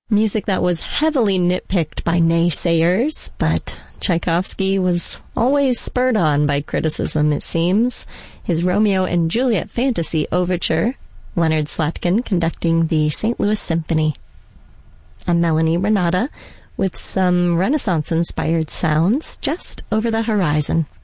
Music that was heavily nitpicked by naysayers, but Tchaikovsky was always spurred on by criticism, it seems. His Romeo and Juliet Fantasy Overture, Leonard Slatkin conducting the St. Louis Symphony. I'm Melanie Renata with some Renaissance-inspired sounds just over the horizon.